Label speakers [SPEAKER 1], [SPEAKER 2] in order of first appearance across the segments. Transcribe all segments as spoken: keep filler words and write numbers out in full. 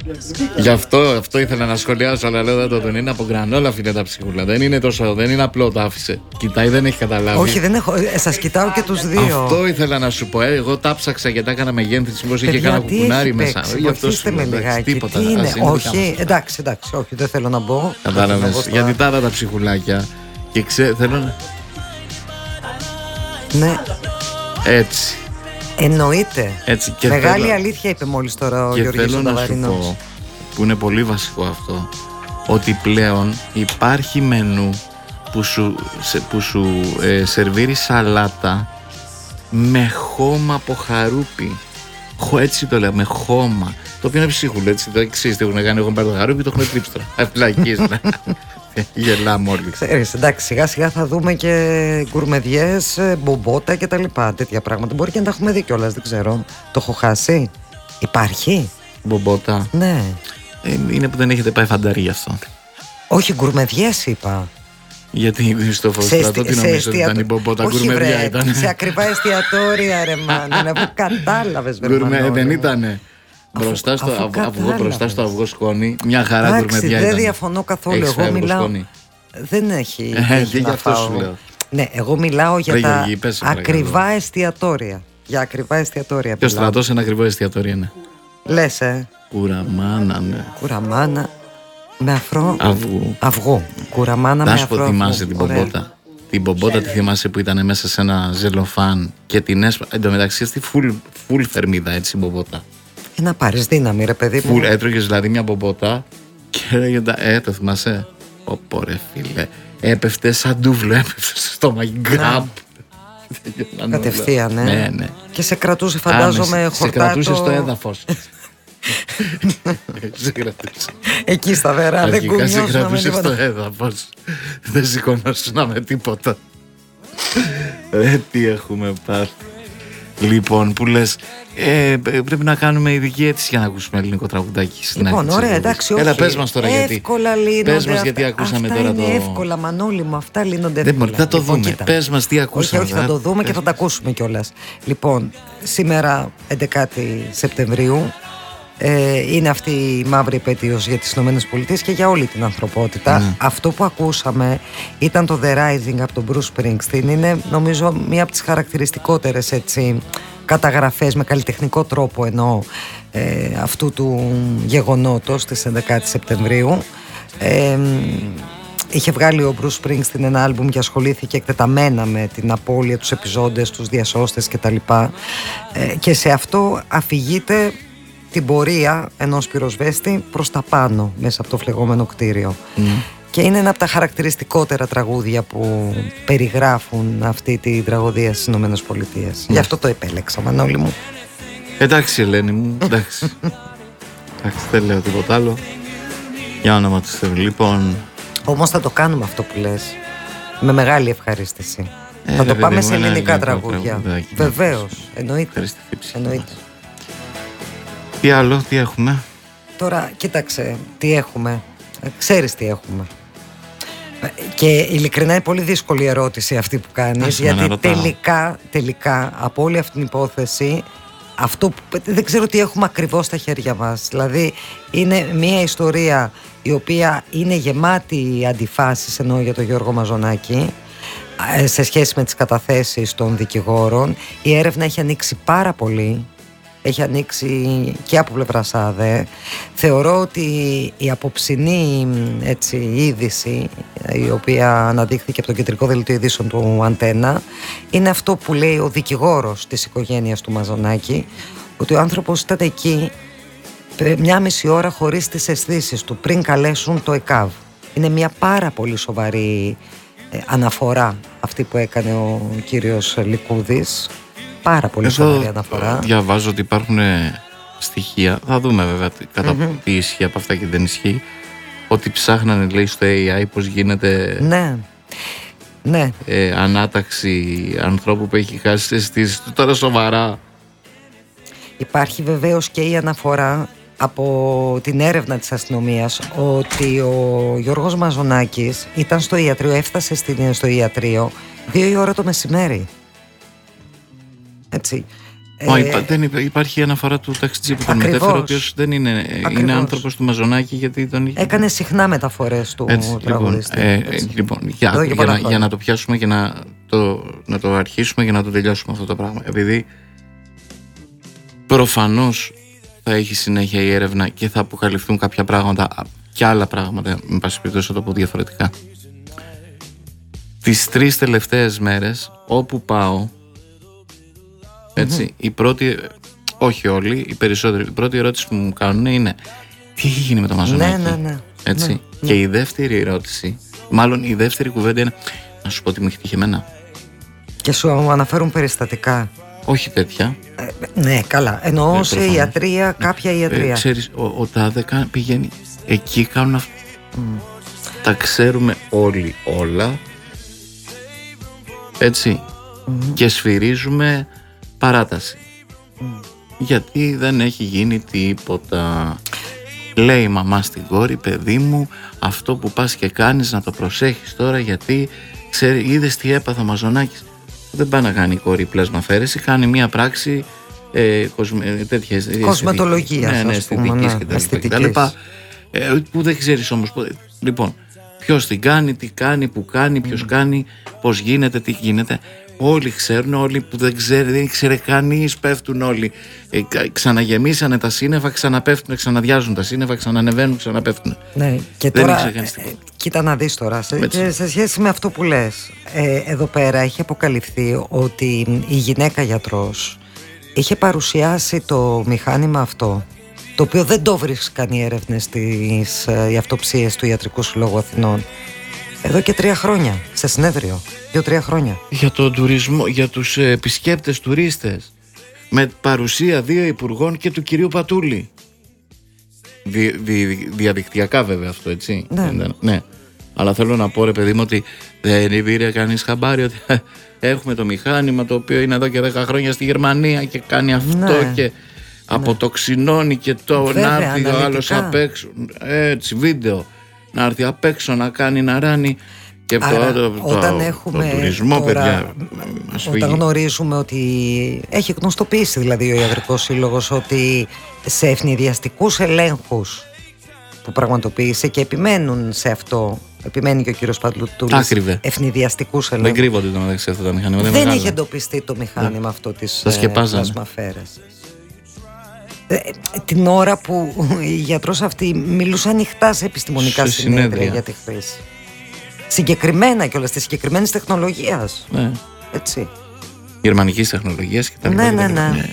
[SPEAKER 1] Γι' αυτό, αυτό ήθελα να σχολιάσω, αλλά λέω δεν, δεν είναι από γκρανόλα, φίλε, τα ψυχούλα. Δεν είναι τόσο, δεν είναι απλό το άφησε. Κοιτάει, δεν έχει καταλάβει.
[SPEAKER 2] Όχι, δεν έχω. Ε, σας κοιτάω και τους δύο.
[SPEAKER 1] Αυτό ήθελα να σου πω. Ε, εγώ τα ψάξα και τα έκανα μεγένθηση. Μήπως είχε κανένα κουκουνάρι μέσα.
[SPEAKER 2] Βοηθήστε με λιγάκι.
[SPEAKER 1] Τίποτα.
[SPEAKER 2] Τι είναι, όχι, εντάξει, εντάξει, όχι, δεν θέλω να μπω.
[SPEAKER 1] Κατάλαβες. Γιατί τα άλλα τα ψυχουλάκια. Και ξέρω, θέλω να.
[SPEAKER 2] Ναι.
[SPEAKER 1] Έτσι.
[SPEAKER 2] Εννοείται.
[SPEAKER 1] Έτσι, και
[SPEAKER 2] μεγάλη
[SPEAKER 1] θέλω...
[SPEAKER 2] αλήθεια είπε μόλις τώρα ο
[SPEAKER 1] και
[SPEAKER 2] Γιώργος
[SPEAKER 1] θέλω να σου πω, που είναι πολύ βασικό αυτό, ότι πλέον υπάρχει μενού που σου, σε, που σου ε, σερβίρει σαλάτα με χώμα από χαρούπι. Χω, έτσι το λέω, με χώμα. Το οποίο είναι ψίχουλο, έτσι. Το εξής, τι έχουν κάνει. Εγώ πάρει το χαρούπι, το έχουν τρίψει τώρα. Αφιλακίες. Γελάμε όλοι.
[SPEAKER 2] Ξέρεις, εντάξει, σιγά σιγά θα δούμε και γκουρμεδιές, μπομπότα και τα λοιπά. Τέτοια πράγματα. Μπορεί και να τα έχουμε δει κιόλας, δεν ξέρω. Το έχω χάσει. Υπάρχει.
[SPEAKER 1] Μπομπότα.
[SPEAKER 2] Ναι.
[SPEAKER 1] Ε, είναι που δεν έχετε πάει φαντάρι γι' αυτό.
[SPEAKER 2] Όχι, γκουρμεδιές είπα.
[SPEAKER 1] Γιατί στο Φωστρατό τι νομίζω ότι ήταν η μπομπότα, γκουρμεδιά ήταν.
[SPEAKER 2] Σε ακριβά εστιατόρια, ρε μάνα, που κατάλαβες, βέβαια.
[SPEAKER 1] Δεν ήτανε. Μπροστά στο, αφού, αφού αυγό, μπροστά στο αυγό σκόνη, μια χαρά γκουρμεδιά ήταν.
[SPEAKER 2] Δεν διαφωνώ καθόλου. Έχεις εγώ μιλάω. Σκόνη. Δεν έχει.
[SPEAKER 1] Ε, τι γι' αυτό σου λέω.
[SPEAKER 2] Ναι, εγώ μιλάω για τα Γιώργη, ακριβά εστιατόρια. Για ακριβά εστιατόρια.
[SPEAKER 1] Και ο Στρατός ένα ακριβό εστιατόριο είναι.
[SPEAKER 2] Λες, ε.
[SPEAKER 1] Κουραμάνα, ναι.
[SPEAKER 2] Κουραμάνα. Με αφρό.
[SPEAKER 1] Αυγού.
[SPEAKER 2] Αυγού. Κουραμάνα με αφρό.
[SPEAKER 1] Να σου πω, θυμάσαι την μπομπότα. Την μπομπότα τη θυμάσαι που ήταν μέσα σε ένα ζελοφάν και την έσπα. Εν τω μεταξύ στη φουλ θερμίδα, έτσι, μπομπότα.
[SPEAKER 2] Ε, να πάρεις δύναμη, ρε παιδί μου.
[SPEAKER 1] Φουλ, έτρωγες δηλαδή μια μπομπότα και έλεγε, ε, το θυμάσαι. Ωπω ρε φίλε. Έπεφτε σαν ντούβλο, έπεφτε στο στόμα. Γκραπ.
[SPEAKER 2] Κατευθείαν, ναι.
[SPEAKER 1] ναι, ναι.
[SPEAKER 2] Και σε κρατούσε, φαντάζομαι, χορτάτο.
[SPEAKER 1] Σε κρατούσε στο έδαφος.
[SPEAKER 2] Εκεί στα βερά, δεν κουνιώσουν.
[SPEAKER 1] Σε κρατούσε στο έδαφος. Δεν σηκωνόσουν με τίποτα. Ρε τι έχουμε πάρει. Λοιπόν, που λες, ε, πρέπει να κάνουμε ειδική αίτηση για να ακούσουμε ελληνικό τραγουδάκι στην
[SPEAKER 2] Λοιπόν, ωραία, εντάξει, όχι.
[SPEAKER 1] Έλα, πες μας τώρα γιατί.
[SPEAKER 2] Εύκολα λύνονται.
[SPEAKER 1] Πες μας γιατί ακούσαμε
[SPEAKER 2] αυτά
[SPEAKER 1] τώρα
[SPEAKER 2] είναι
[SPEAKER 1] το.
[SPEAKER 2] Εύκολα, Μανώλη μου, αυτά λύνονται εύκολα.
[SPEAKER 1] Δεν θα το λοιπόν, δούμε. Πες μας τι ακούσαμε.
[SPEAKER 2] Όχι, όχι, θα το δούμε και θα τα ακούσουμε κιόλας. Λοιπόν, σήμερα έντεκα Σεπτεμβρίου ε, είναι αυτή η μαύρη επέτειος για τις ΗΠΑ και για όλη την ανθρωπότητα. Mm. Αυτό που ακούσαμε ήταν το The Rising από τον Bruce Springsteen. Είναι νομίζω μία από τις χαρακτηριστικότερες έτσι καταγραφές με καλλιτεχνικό τρόπο εννοώ ε, αυτού του γεγονότος της έντεκα Σεπτεμβρίου. Ε, είχε βγάλει ο Bruce Springsteen ένα άλμπουμ και ασχολήθηκε εκτεταμένα με την απώλεια, τους επιζώντες, τους διασώστες κτλ. Ε, και σε αυτό αφηγείται την πορεία ενός πυροσβέστη προς τα πάνω μέσα από το φλεγόμενο κτίριο. Mm. Και είναι ένα από τα χαρακτηριστικότερα τραγούδια που περιγράφουν αυτή τη τραγωδία στις Ηνωμένες Πολιτείες. Mm. Γι' αυτό το επέλεξα, Μανώλη μου.
[SPEAKER 1] Εντάξει, Ελένη μου, εντάξει. Εντάξει, δεν λέω τίποτα άλλο. Για όνομα του Θεού, λοιπόν.
[SPEAKER 2] Όμως θα το κάνουμε αυτό που λες. Με μεγάλη ευχαρίστηση. Ε, θα το πάμε σε ελληνικά τραγούδια. Βεβαίως, εννοείται. εννοείται.
[SPEAKER 1] Τι άλλο, τι έχουμε.
[SPEAKER 2] Τώρα, κοίταξε, τι έχουμε. Ξέρεις τι έχουμε. Και ειλικρινά είναι πολύ δύσκολη ερώτηση αυτή που κάνεις. Γιατί τελικά, τελικά, από όλη αυτή την υπόθεση, αυτό που, δεν ξέρω τι έχουμε ακριβώς στα χέρια μας. Δηλαδή, είναι μια ιστορία η οποία είναι γεμάτη αντιφάσεις, εννοώ για τον Γιώργο Μαζονάκη, σε σχέση με τις καταθέσεις των δικηγόρων. Η έρευνα έχει ανοίξει πάρα πολύ. Έχει ανοίξει και από πλευράς ΑΔΕ. Θεωρώ ότι η απόψινή έτσι, είδηση, η οποία αναδείχθηκε από το κεντρικό δελτίο ειδήσεων του Αντένα, είναι αυτό που λέει ο δικηγόρος της οικογένειας του Μαζονάκη, ότι ο άνθρωπος ήταν εκεί μια μισή ώρα χωρίς τις αισθήσεις του πριν καλέσουν το ΕΚΑΒ. Είναι μια πάρα πολύ σοβαρή ε, αναφορά αυτή που έκανε ο κύριος Λικούδης. Πάρα πολύ σοβαρή αναφορά.
[SPEAKER 1] Διαβάζω ότι υπάρχουν στοιχεία, θα δούμε βέβαια κατά mm-hmm. τι ισχύει από αυτά και δεν ισχύει, ότι ψάχνανε, λέει, στο έι άι πως γίνεται
[SPEAKER 2] ναι. Ναι.
[SPEAKER 1] Ε, ανάταξη ανθρώπου που έχει χάσει τις αισθήσεις του. Τώρα σοβαρά.
[SPEAKER 2] Υπάρχει βεβαίως και η αναφορά από την έρευνα της αστυνομίας ότι ο Γιώργος Μαζονάκης ήταν στο ιατρείο, έφτασε στο ιατρείο δύο η ώρα το μεσημέρι. Έτσι.
[SPEAKER 1] Μα ε, δεν υπάρχει αναφορά του ταξιτζή που τον μετέφερε, ο οποίος δεν είναι, είναι άνθρωπος του Μαζονάκη, γιατί τον είχε...
[SPEAKER 2] Έκανε συχνά μεταφορές του τραγουδιστή.
[SPEAKER 1] Λοιπόν, ε, λοιπόν για, για, για, να, για να το πιάσουμε και να το, να το αρχίσουμε και να το τελειώσουμε αυτό το πράγμα. Επειδή προφανώς θα έχει συνέχεια η έρευνα και θα αποκαλυφθούν κάποια πράγματα και άλλα πράγματα, με πάση περιπτώσει θα το πω διαφορετικά. Τις τρεις τελευταίες μέρες όπου πάω, έτσι, mm-hmm. η πρώτη, όχι όλοι, οι περισσότεροι, η πρώτη ερώτηση που μου κάνουν είναι τι έχει γίνει με το Μαζονάκη,
[SPEAKER 2] ναι, ναι, ναι.
[SPEAKER 1] έτσι,
[SPEAKER 2] ναι,
[SPEAKER 1] και
[SPEAKER 2] ναι.
[SPEAKER 1] η δεύτερη ερώτηση, μάλλον η δεύτερη κουβέντα είναι να σου πω τι μου έχει τύχει εμένα.
[SPEAKER 2] Και σου αναφέρουν περιστατικά.
[SPEAKER 1] Όχι τέτοια.
[SPEAKER 2] Ε, ναι, καλά. Εννοώ ε, σε ιατρία, κάποια ιατρία.
[SPEAKER 1] Ε, ξέρεις, ο, ο Τάδε πηγαίνει εκεί, κάνουν αυτό. Mm. Τα ξέρουμε όλοι όλα. Έτσι. Mm-hmm. Και σφυρίζουμε παράταση. Mm. Γιατί δεν έχει γίνει τίποτα. Λέει η μαμά στην κόρη, παιδί μου, αυτό που πας και κάνεις να το προσέχεις τώρα, γιατί ξέρει, είδες τι έπαθα ο Μαζονάκης. Δεν πάει να κάνει η κόρη πλάσμα αφαίρεση, κάνει μια πράξη ε, κοσμε, τέτοιες,
[SPEAKER 2] κοσματολογίας,
[SPEAKER 1] ναι, ναι, αισθητικής και τα λοιπά, ε, που δεν ξέρεις όμως. Λοιπόν, ποιος την κάνει, τι κάνει, που κάνει, ποιος mm. κάνει, πώς γίνεται, τι γίνεται. Όλοι ξέρουν, όλοι που δεν ξέρει, δεν ξέρει κανείς, πέφτουν όλοι. Ε, ξαναγεμίσανε τα σύννεφα, ξαναπέφτουν, ξαναδιάζουν τα σύννεφα, ξανανεβαίνουν, ξαναπέφτουν.
[SPEAKER 2] Ναι, και
[SPEAKER 1] δεν
[SPEAKER 2] τώρα, ε, κοίτα να δεις τώρα, σε, σε σχέση με αυτό που λες, ε, εδώ πέρα έχει αποκαλυφθεί ότι η γυναίκα γιατρός είχε παρουσιάσει το μηχάνημα αυτό, το οποίο δεν το βρίσκαν οι έρευνες στις ε, αυτοψίες του Ιατρικού Συλλόγου Αθηνών. Εδώ και τρία χρόνια, σε συνέδριο. Δύο-τρία χρόνια.
[SPEAKER 1] Για τον τουρισμό, για τους ε, επισκέπτες τουρίστες. Με παρουσία δύο υπουργών και του κυρίου Πατούλη. Δι, δι, δι, διαδικτυακά βέβαια αυτό, έτσι.
[SPEAKER 2] Ναι.
[SPEAKER 1] ναι. ναι. Αλλά θέλω να πω, ρε παιδί μου, ότι δεν πήρε κανείς χαμπάρι ότι έχουμε το μηχάνημα το οποίο είναι εδώ και δέκα χρόνια στη Γερμανία και κάνει αυτό, ναι. και αποτοξινώνει και το να έρθει ο άλλος απ' έξω. Έτσι, βίντεο. Να έρθει απ' έξω να κάνει, να ράνει. Και
[SPEAKER 2] άρα,
[SPEAKER 1] το, το,
[SPEAKER 2] όταν
[SPEAKER 1] το,
[SPEAKER 2] έχουμε
[SPEAKER 1] το τουρισμό,
[SPEAKER 2] τώρα,
[SPEAKER 1] παιδιά,
[SPEAKER 2] όταν γνωρίζουμε ότι έχει γνωστοποιήσει δηλαδή ο Ιατρικός Σύλλογος ότι σε ευνηδιαστικούς ελέγχους που πραγματοποίησε, και επιμένουν σε αυτό, επιμένει και ο κύριος Πατλουτούλης, ευνηδιαστικούς ελέγχους.
[SPEAKER 1] Δεν κρύβονται το μεταξύ αυτά τα μηχανήματα.
[SPEAKER 2] Δεν είχε εντοπιστεί το μηχάνημα αυτό της πλασμαφέρεσης. Ε, την ώρα που οι γιατρός αυτοί μιλούσαν ανοιχτά σε επιστημονικά σε συνέδρια, συνέδρια για τη χρήση. Συγκεκριμένα και όλα τη συγκεκριμένη τεχνολογία.
[SPEAKER 1] Ναι.
[SPEAKER 2] Έτσι.
[SPEAKER 1] Γερμανικής τεχνολογίας και τα λοιπά.
[SPEAKER 2] Ναι, ναι, ναι. ναι.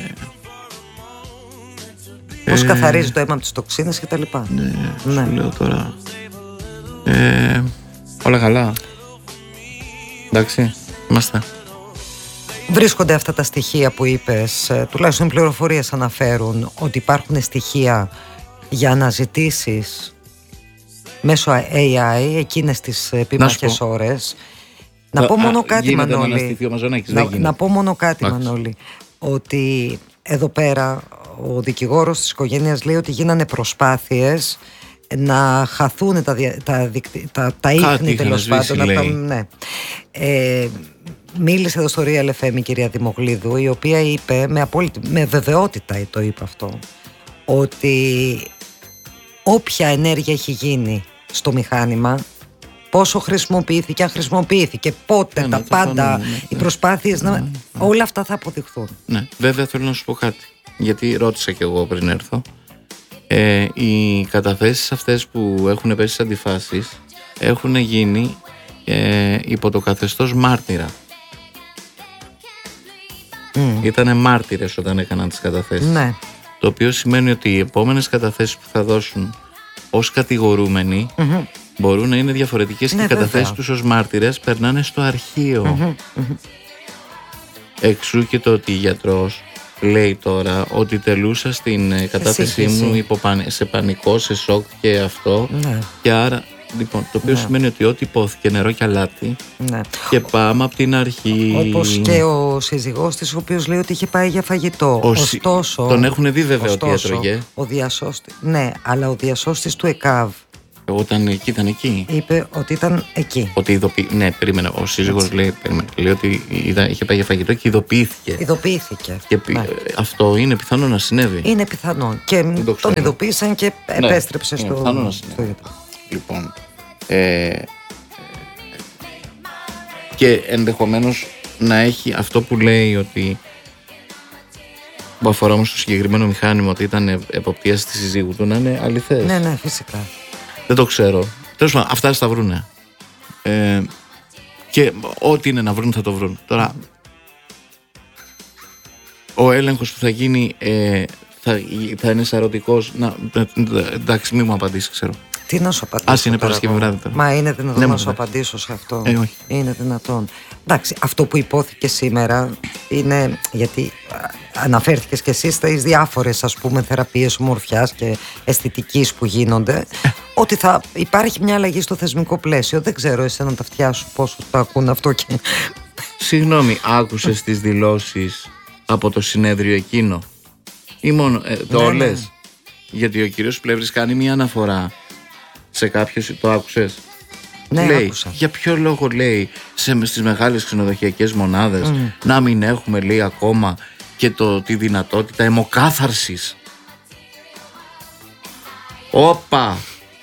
[SPEAKER 2] Πώς ε... καθαρίζει το αίμα από τις τοξίνες και τα λοιπά.
[SPEAKER 1] Ναι, ναι. Σου λέω τώρα. Ε, όλα καλά. Εντάξει, είμαστε.
[SPEAKER 2] Βρίσκονται αυτά τα στοιχεία που είπες, τουλάχιστον οι πληροφορίες αναφέρουν ότι υπάρχουν στοιχεία για αναζητήσεις μέσω έι άι εκείνες τις επίμαχες ώρες. Να, να πω μόνο κάτι, Μανώλη. Να, να πω μόνο κάτι, Μανώλη. Ότι εδώ πέρα ο δικηγόρος της οικογένειας λέει ότι γίνανε προσπάθειες να χαθούν τα, τα, τα, τα ίχνη, τέλος πάντων. Ναι. Ε, μίλησε εδώ στο Real εφ εμ η κυρία Δημογλίδου, η οποία είπε με, απόλυτη, με βεβαιότητα το είπε αυτό, ότι όποια ενέργεια έχει γίνει στο μηχάνημα, πόσο χρησιμοποιήθηκε, αν χρησιμοποιήθηκε, πότε, ναι, τα ναι, πάντα, ναι, ναι, οι προσπάθειες, ναι, ναι, ναι, όλα αυτά θα αποδειχθούν.
[SPEAKER 1] Ναι, βέβαια θέλω να σου πω κάτι, γιατί ρώτησα και εγώ πριν έρθω. Ε, οι καταθέσεις αυτές που έχουν πέσει στις αντιφάσεις έχουν γίνει ε, υπό το καθεστώς μάρτυρα. Mm. Ήτανε μάρτυρες όταν έκαναν τις καταθέσεις.
[SPEAKER 2] Ναι.
[SPEAKER 1] Το οποίο σημαίνει ότι οι επόμενες καταθέσεις που θα δώσουν ως κατηγορούμενοι mm-hmm. μπορούν να είναι διαφορετικές, ναι, και οι καταθέσεις τους ως μάρτυρες περνάνε στο αρχείο. Mm-hmm. Mm-hmm. Εξού και το ότι η γιατρός λέει τώρα ότι τελούσα στην κατάθεσή μου υποπαν... σε πανικό, σε σοκ και αυτό, ναι. Και άρα, λοιπόν, το οποίο, ναι, σημαίνει ότι ό,τι υπόθηκε νερό και αλάτι, ναι, και πάμε από την αρχή.
[SPEAKER 2] Όπως και ο σύζυγός της, ο οποίος λέει ότι είχε πάει για φαγητό. Ο ωστόσο,
[SPEAKER 1] τον έχουν δει βέβαια ότι έτρωγε.
[SPEAKER 2] Ο διασώστης, ναι, αλλά ο διασώστης του ΕΚΑΒ
[SPEAKER 1] Όταν εκεί ήταν εκεί.
[SPEAKER 2] Είπε ότι ήταν εκεί.
[SPEAKER 1] Ότι ειδοποιη... Ναι, περίμενε. Ο σύζυγος λέει, λέει ότι είδα, είχε πάει για φαγητό και ειδοποιήθηκε.
[SPEAKER 2] Ειδοποιήθηκε.
[SPEAKER 1] Και ναι. Αυτό είναι πιθανό να συνέβη.
[SPEAKER 2] Είναι πιθανό. Και το τον ειδοποίησαν και ναι, επέστρεψε στο.
[SPEAKER 1] Είναι πιθανό να συνέβη. Στο... Λοιπόν. Ε... Και ενδεχομένως να έχει αυτό που λέει ότι. Που αφορά όμως το συγκεκριμένο μηχάνημα, ότι ήταν εποπτείας της συζύγου του, να είναι αληθές.
[SPEAKER 2] Ναι, ναι, φυσικά.
[SPEAKER 1] Δεν το ξέρω. Τέλος πάντων, αυτά θα βρούνε. Ε, και ό,τι είναι να βρουν θα το βρουν. Τώρα, ο έλεγχος που θα γίνει ε, θα, θα είναι σαρωτικός. Να, εντάξει, μην μου απαντήσει, ξέρω.
[SPEAKER 2] Τι να σου απαντήσω.
[SPEAKER 1] Ας είναι Παρασκευή βράδυ τώρα.
[SPEAKER 2] Μα είναι δυνατόν
[SPEAKER 1] ναι,
[SPEAKER 2] να σου απαντήσω σε αυτό.
[SPEAKER 1] Ε, όχι.
[SPEAKER 2] Είναι δυνατόν. Εντάξει, αυτό που υπόθηκε σήμερα είναι γιατί αναφέρθηκες και εσύ στις διάφορες, ας πούμε, θεραπείες ομορφιάς και αισθητικής που γίνονται. Ότι θα υπάρχει μια αλλαγή στο θεσμικό πλαίσιο. Δεν ξέρω εσένα τα αυτιά σου πόσο το ακούν αυτό και...
[SPEAKER 1] Συγγνώμη, άκουσες τις δηλώσεις από το συνέδριο εκείνο ή μόνο ε, το ναι, λες ναι. Γιατί ο κύριος Πλεύρης κάνει μια αναφορά σε κάποιους, το άκουσες?
[SPEAKER 2] Ναι,
[SPEAKER 1] λέει,
[SPEAKER 2] άκουσα.
[SPEAKER 1] Για ποιο λόγο λέει σε, στις μεγάλες ξενοδοχειακές μονάδες mm. να μην έχουμε, λέει, ακόμα και το, τη δυνατότητα αιμοκάθαρσης. Όπα!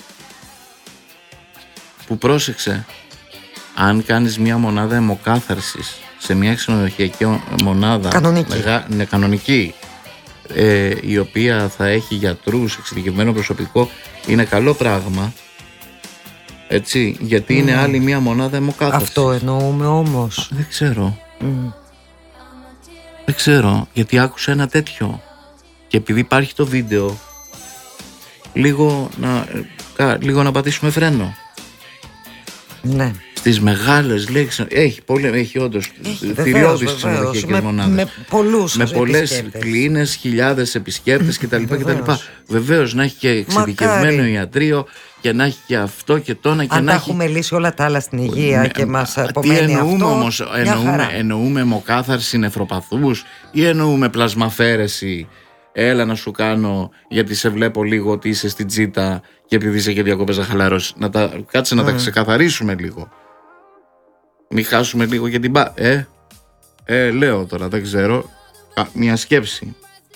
[SPEAKER 1] Που πρόσεξε, αν κάνεις μια μονάδα αιμοκάθαρσης σε μια ξενοδοχειακή μονάδα
[SPEAKER 2] κανονική,
[SPEAKER 1] μεγα, ναι, κανονική ε, η οποία θα έχει γιατρούς, εξειδικευμένο προσωπικό, είναι καλό πράγμα, έτσι, γιατί mm. είναι άλλη μια μονάδα αιμοκάθαρσης.
[SPEAKER 2] Αυτό εννοούμε όμως.
[SPEAKER 1] Δεν ξέρω
[SPEAKER 2] mm.
[SPEAKER 1] Δεν ξέρω, γιατί άκουσα ένα τέτοιο και επειδή υπάρχει το βίντεο, λίγο να, λίγο να πατήσουμε φρένο.
[SPEAKER 2] Ναι.
[SPEAKER 1] Στις μεγάλες λέξεις, έχει, πολύ, έχει όντως θηριώδεις ξενοδοχειακές μονάδες.
[SPEAKER 2] Με πολλούς
[SPEAKER 1] με πολλές κλίνες, χιλιάδες επισκέπτες κτλ. Βεβαίως να έχει και εξειδικευμένο ιατρείο και να έχει και αυτό και το να και
[SPEAKER 2] αν
[SPEAKER 1] να
[SPEAKER 2] τα
[SPEAKER 1] έχει...
[SPEAKER 2] έχουμε λύσει όλα τα άλλα στην υγεία με, και μας απομένει αυτό.
[SPEAKER 1] Τι εννοούμε όμως, εννοούμε, εννοούμε αιμοκάθαρση νεφροπαθούς ή εννοούμε πλασμαφέρεση? Έλα να σου κάνω γιατί σε βλέπω λίγο ότι είσαι στην τζίτα και επειδή είσαι και διακοπές να χαλαρώσεις. Να τα, κάτσε να mm. τα ξεκαθαρίσουμε λίγο. Μην χάσουμε λίγο για την πα... Ε, ε, λέω τώρα, δεν ξέρω. Α, μια σκέψη.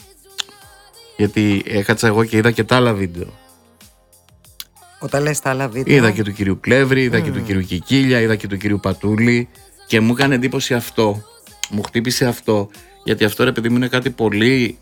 [SPEAKER 1] Γιατί έκατσα εγώ και είδα και τα άλλα βίντεο.
[SPEAKER 2] Όταν λες τα άλλα βίντεο...
[SPEAKER 1] Είδα και του κυρίου Πλεύρη, είδα mm. και του κυρίου Κικίλια, είδα και του κυρίου Πατούλη και μου έκανε εντύπωση αυτό. Μου χτύπησε αυτό. Γιατί αυτό, ρε παιδί μου, είναι κάτι πολύ...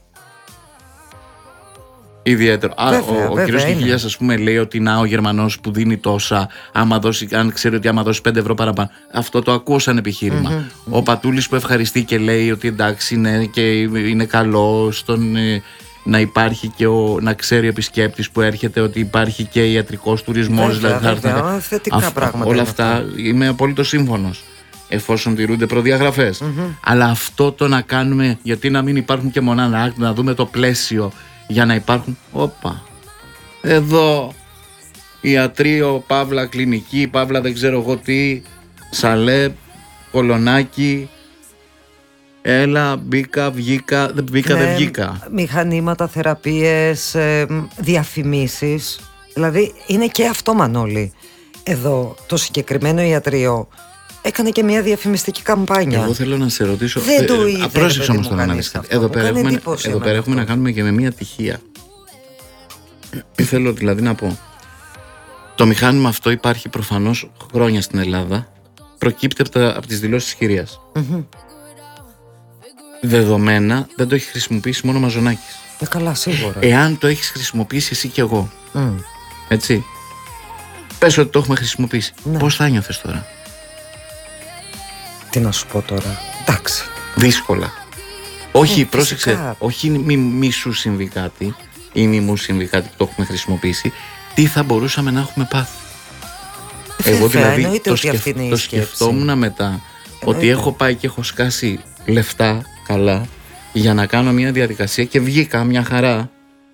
[SPEAKER 1] ιδιαίτερο. Βέβαια, Α, ο ο κύριος Κικίλιας, ας πούμε, λέει ότι να ο Γερμανός που δίνει τόσα, άμα δώσει, αν ξέρει ότι άμα δώσει πέντε ευρώ παραπάνω. Αυτό το ακούω σαν επιχείρημα. Mm-hmm. Ο Πατούλης που ευχαριστεί και λέει ότι εντάξει, ναι, και είναι καλό στον, ε, να υπάρχει και ο, να ξέρει ο επισκέπτης που έρχεται ότι υπάρχει και ιατρικός τουρισμός.
[SPEAKER 2] Βέβαια,
[SPEAKER 1] δηλαδή,
[SPEAKER 2] βέβαια, θα, θετικά αυτά, πράγματα.
[SPEAKER 1] Όλα αυτά αυτό. Είμαι απόλυτο σύμφωνος. Εφόσον τηρούνται προδιαγραφές. Mm-hmm. Αλλά αυτό το να κάνουμε, γιατί να μην υπάρχουν και μονάδα, να δούμε το πλαίσιο. Για να υπάρχουν, όπα, εδώ ιατρείο, παύλα κλινική, παύλα δεν ξέρω εγώ τι, σαλέ, κολονάκι, έλα, μπήκα, βγήκα, δεν μπήκα, ναι, δεν βγήκα.
[SPEAKER 2] Μηχανήματα, θεραπείες, ε, διαφημίσεις, δηλαδή είναι και αυτό, Μανώλη. Εδώ το συγκεκριμένο ιατρείο έκανε και μια διαφημιστική καμπάνια.
[SPEAKER 1] Εγώ θέλω να σε ρωτήσω.
[SPEAKER 2] Δεν το είδε.
[SPEAKER 1] Πρόσεξε όμως τώρα να δεις. Εδώ πέρα έχουμε, εδώ πέρα έχουμε να κάνουμε και με μια τυχεία. Τι θέλω δηλαδή να πω. Το μηχάνημα αυτό υπάρχει προφανώς χρόνια στην Ελλάδα. Προκύπτει από, τα, από τις δηλώσεις της κυρίας. Mm-hmm. Δεδομένα δεν το έχει χρησιμοποιήσει μόνο ο Μαζονάκης.
[SPEAKER 2] Ε, καλά, σίγουρα.
[SPEAKER 1] Εάν το έχεις χρησιμοποιήσει εσύ και εγώ.
[SPEAKER 2] Mm.
[SPEAKER 1] Έτσι. Πες ότι το έχουμε χρησιμοποιήσει.
[SPEAKER 2] Ναι.
[SPEAKER 1] Πώς θα νιώθεις τώρα?
[SPEAKER 2] Τι να σου πω τώρα. Εντάξει.
[SPEAKER 1] Δύσκολα. Όχι,
[SPEAKER 2] ε,
[SPEAKER 1] πρόσεξε. Όχι μη, μη σου συμβεί κάτι ή μη μου συμβεί κάτι που το έχουμε χρησιμοποιήσει. Τι θα μπορούσαμε να έχουμε πάθει?
[SPEAKER 2] Βέβαια,
[SPEAKER 1] εγώ δηλαδή το,
[SPEAKER 2] σκεφ,
[SPEAKER 1] το σκεφτόμουν μετά. Εννοείται. Ότι έχω πάει και έχω σκάσει λεφτά καλά για να κάνω μια διαδικασία και βγήκα μια χαρά.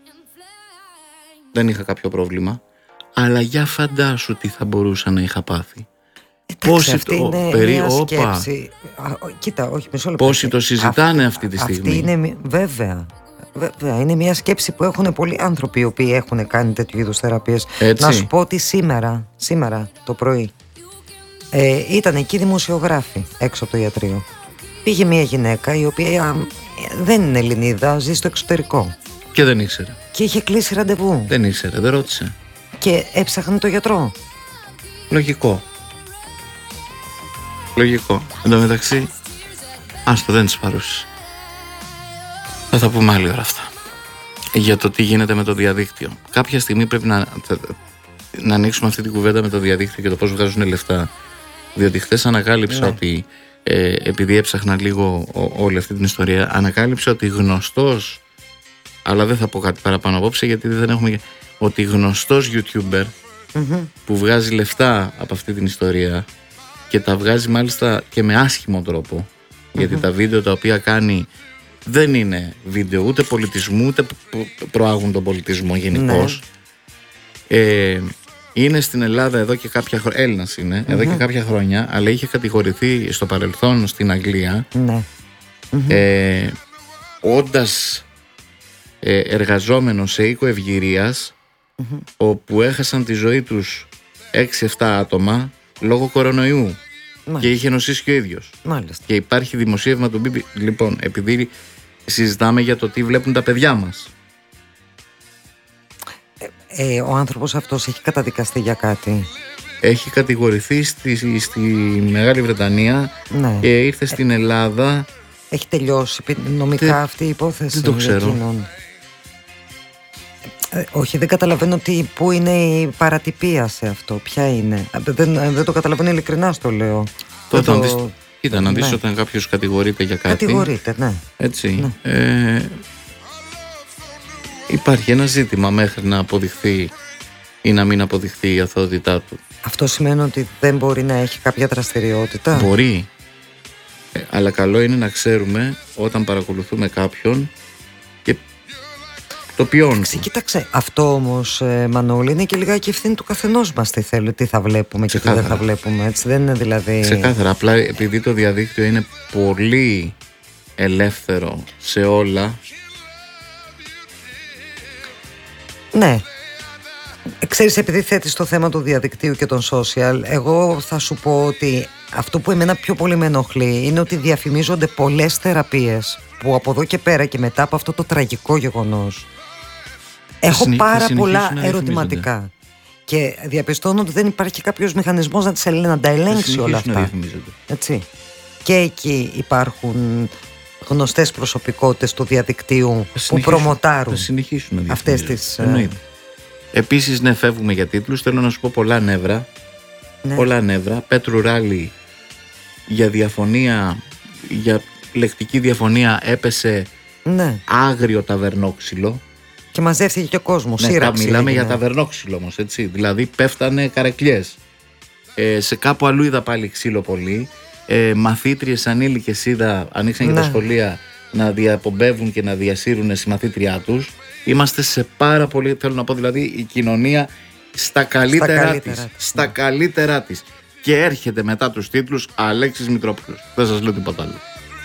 [SPEAKER 1] Δεν είχα κάποιο πρόβλημα. Αλλά για φαντάσου τι θα μπορούσα να είχα πάθει.
[SPEAKER 2] Εντάξει, αυτή το, είναι περί, μια σκέψη. Α, κοίτα, όχι, μισό λεπτό.
[SPEAKER 1] Πόσοι το συζητάνε αυτή, αυτή τη στιγμή.
[SPEAKER 2] Αυτή είναι, βέβαια, Βέβαια, είναι μια σκέψη που έχουν πολλοί άνθρωποι οι οποίοι έχουν κάνει τέτοιου είδους θεραπείες. Να σου πω ότι σήμερα, σήμερα το πρωί ε, ήταν εκεί δημοσιογράφοι έξω από το ιατρείο. Πήγε μια γυναίκα η οποία δεν είναι Ελληνίδα, ζει στο εξωτερικό.
[SPEAKER 1] Και δεν ήξερε.
[SPEAKER 2] Και είχε κλείσει ραντεβού.
[SPEAKER 1] Δεν ήξερε, δεν ρώτησε.
[SPEAKER 2] Και έψαχνε το γιατρό.
[SPEAKER 1] Λογικό. Λογικό. Εν τω μεταξύ, άστο, δεν τις παρούσεις. Θα τα πούμε άλλη ώρα αυτά. Για το τι γίνεται με το διαδίκτυο. Κάποια στιγμή πρέπει να, να ανοίξουμε αυτή την κουβέντα με το διαδίκτυο και το πώς βγάζουν λεφτά. Διότι χθες ανακάλυψα ναι. ότι ε, επειδή έψαχνα λίγο ό, όλη αυτή την ιστορία, ανακάλυψα ότι γνωστός, αλλά δεν θα πω κάτι παραπάνω απόψε γιατί δεν έχουμε, ότι γνωστός YouTuber mm-hmm. που βγάζει λεφτά από αυτή την ιστορία και τα βγάζει μάλιστα και με άσχημο τρόπο mm-hmm. γιατί τα βίντεο τα οποία κάνει δεν είναι βίντεο ούτε πολιτισμού ούτε προάγουν τον πολιτισμό γενικώς. Ναι. Ε, είναι στην Ελλάδα εδώ και κάποια χρόνια, Έλληνας είναι, mm-hmm. εδώ και κάποια χρόνια, αλλά είχε κατηγορηθεί στο παρελθόν στην Αγγλία
[SPEAKER 2] ναι.
[SPEAKER 1] ε, όντας ε, εργαζόμενος σε οίκο ευγυρίας mm-hmm. όπου έχασαν τη ζωή τους έξι εφτά άτομα λόγω κορονοϊού. Μάλιστα. Και είχε νοσήσει και ο ίδιος.
[SPEAKER 2] Μάλιστα. Και
[SPEAKER 1] υπάρχει δημοσίευμα του μπι μπι σι. Λοιπόν, επειδή συζητάμε για το τι βλέπουν τα παιδιά μας.
[SPEAKER 2] Ε, ε, ο άνθρωπος αυτός έχει καταδικαστεί για κάτι.
[SPEAKER 1] Έχει κατηγορηθεί στη, στη Μεγάλη Βρετανία ναι. και ήρθε στην Ελλάδα.
[SPEAKER 2] Έχει τελειώσει νομικά Τε... αυτή η υπόθεση.
[SPEAKER 1] Δεν το ξέρω.
[SPEAKER 2] Ε, όχι, δεν καταλαβαίνω τι, πού είναι η παρατυπία σε αυτό. Ποια είναι. Δεν, δεν το καταλαβαίνω, ειλικρινά στο λέω.
[SPEAKER 1] Τότε το... δεις, κοίτα, να δεις ναι. όταν κάποιος κατηγορείται για κάτι.
[SPEAKER 2] Κατηγορείται, ναι.
[SPEAKER 1] Έτσι. Ναι. Ε, υπάρχει ένα ζήτημα μέχρι να αποδειχθεί ή να μην αποδειχθεί η αθωότητά του.
[SPEAKER 2] Αυτό σημαίνει ότι δεν μπορεί να έχει κάποια δραστηριότητα.
[SPEAKER 1] Μπορεί. Ε, αλλά καλό είναι να ξέρουμε όταν παρακολουθούμε κάποιον και το ποιόν του.
[SPEAKER 2] Κοίταξε, αυτό όμως ε, Μανώλη είναι και λιγάκι ευθύνη του καθενός μας τι θέλει, τι θα βλέπουμε και Ξεκάθαρα. τι δεν θα βλέπουμε, έτσι δεν είναι δηλαδή.
[SPEAKER 1] Ξεκάθαρα, απλά επειδή το διαδίκτυο είναι πολύ ελεύθερο σε όλα.
[SPEAKER 2] Ναι. Ξέρεις, επειδή θέτεις το θέμα του διαδικτύου και των social, εγώ θα σου πω ότι αυτό που εμένα πιο πολύ με ενοχλεί είναι ότι διαφημίζονται πολλές θεραπείες που από εδώ και πέρα και μετά από αυτό το τραγικό γεγονός έχω συνε... πάρα πολλά ερωτηματικά και διαπιστώνω ότι δεν υπάρχει κάποιος μηχανισμός να, τις, να τα ελέγξει όλα αυτά. Έτσι. Και εκεί υπάρχουν γνωστές προσωπικότητες του διαδικτύου που προμοτάρουν αυτές τις...
[SPEAKER 1] Εννοείται. Επίσης, ναι, φεύγουμε για τίτλους. Θέλω να σου πω πολλά νεύρα. Ναι. Πολλά νεύρα. Πέτρου Ράλι για διαφωνία, για λεκτική διαφωνία έπεσε ναι. άγριο ταβερνόξυλο.
[SPEAKER 2] Και μαζεύτηκε και ο κόσμος.
[SPEAKER 1] Ναι, σύραξη, μιλάμε έγινε. για ταβερνόξυλο όμως, έτσι. Δηλαδή πέφτανε καρεκλιές. Ε, σε κάπου αλλού είδα πάλι ξύλο πολύ. Ε, μαθήτριες ανήλικες είδα, ανοίξαν ναι. για τα σχολεία να διαπομπεύουν και να διασύρουν συμμαθήτριά τους. Είμαστε σε πάρα πολύ, θέλω να πω δηλαδή, η κοινωνία στα καλύτερά, στα καλύτερά της. της. Στα ναι. καλύτερά της. Και έρχεται μετά τους τίτλους Αλέξης Μητρόπουλος. Δεν σας λέω τίποτα άλλο.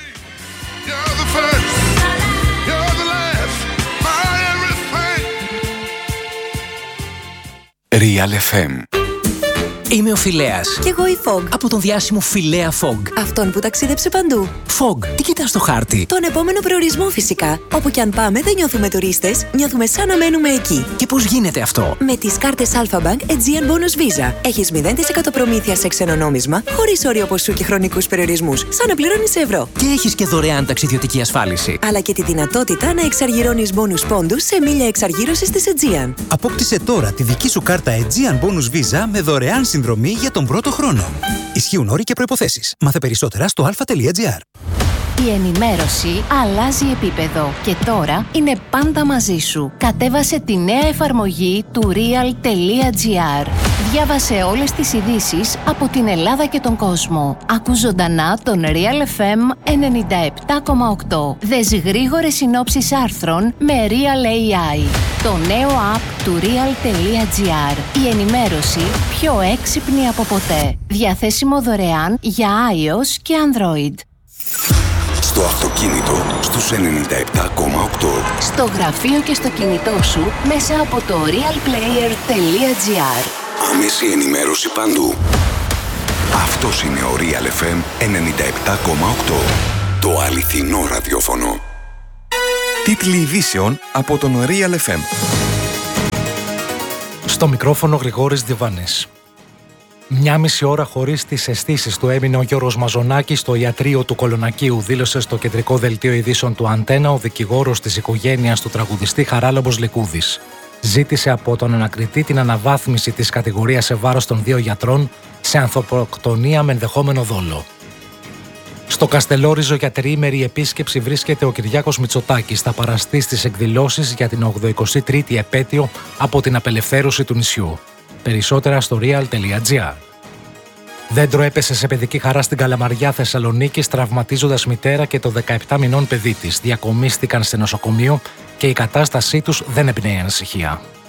[SPEAKER 3] Real εφ εμ. Είμαι ο Φιλέας.
[SPEAKER 4] Κι εγώ η Fog.
[SPEAKER 3] Από τον διάσημο Φιλέα Fog.
[SPEAKER 4] Αυτόν που ταξίδεψε παντού.
[SPEAKER 3] Fog, τι κοιτάς στο χάρτη?
[SPEAKER 4] Τον επόμενο προορισμό φυσικά. Όπου κι αν πάμε δεν νιώθουμε τουρίστες, νιώθουμε σαν να μένουμε εκεί.
[SPEAKER 3] Και πώς γίνεται αυτό?
[SPEAKER 4] Με τις κάρτες Alpha Bank Aegean Bonus Visa. Έχεις μηδέν τοις εκατό προμήθεια σε ξένο νόμισμα, χωρίς όριο ποσού και χρονικούς περιορισμούς, σαν να πληρώνεις σε ευρώ.
[SPEAKER 3] Και έχεις και δωρεάν ταξιδιωτική ασφάλιση.
[SPEAKER 4] Αλλά και τη δυνατότητα να εξαργυρώνεις bonus πόντους σε μίλια εξαργύρωσης της Aegean.
[SPEAKER 5] Απόκτησε τώρα τη δική σου κάρτα Aegean Bonus Visa με δωρεάν συνδρομή για τον πρώτο χρόνο. Ισχύουν όροι και προϋποθέσεις. Μάθε περισσότερα στο αλφα τελεία τζι άρ.
[SPEAKER 6] Η ενημέρωση αλλάζει επίπεδο και τώρα είναι πάντα μαζί σου. Κατέβασε τη νέα εφαρμογή του real τελεία τζι άρ. Διάβασε όλες τις ειδήσεις από την Ελλάδα και τον κόσμο. Ακού ζωντανά τον Real εφ εμ ενενήντα επτά κόμμα οκτώ. Δες γρήγορες συνόψεις άρθρων με Real έι άι. Το νέο app του real τελεία τζι άρ. Η ενημέρωση πιο έξυπνη από ποτέ. Διαθέσιμο δωρεάν για iOS και Android.
[SPEAKER 3] Στο αυτοκίνητο αυτοκίνητο στους ενενήντα επτά κόμμα οκτώ.
[SPEAKER 6] Στο γραφείο και στο κινητό σου μέσα από το real player τελεία gr.
[SPEAKER 3] Άμεση ενημέρωση παντού. Αυτός είναι ο Real εφ εμ ενενήντα επτά κόμμα οκτώ. Το αληθινό ραδιόφωνο.
[SPEAKER 7] Τίτλοι ειδήσεων από τον Real εφ εμ.
[SPEAKER 8] Στο μικρόφωνο Γρηγόρης Διβάνης. Μια μισή ώρα χωρίς τις αισθήσεις του έμεινε ο Γιώργος Μαζονάκης στο ιατρείο του Κολονακίου, δήλωσε στο κεντρικό δελτίο ειδήσεων του Αντένα ο δικηγόρος της οικογένειας του τραγουδιστή Χαράλαμπος Λικούδης. Ζήτησε από τον ανακριτή την αναβάθμιση της κατηγορίας σε βάρος των δύο γιατρών σε ανθρωποκτονία με ενδεχόμενο δόλο. Στο Καστελόριζο για τριήμερη επίσκεψη βρίσκεται ο Κυριάκος Μητσοτάκης. Θα παραστεί στις εκδηλώσεις για την ογδοηκοστή τρίτη επέτειο από την απελευθέρωση του νησιού. Περισσότερα στο real τελεία gr. Δέντρο έπεσε σε παιδική χαρά στην Καλαμαριά Θεσσαλονίκης, τραυματίζοντας μητέρα και το δεκαεπτά μηνών παιδί της. Διακομίστηκαν σε νοσοκομείο και η κατάστασή τους δεν εμπνέει ανησυχία.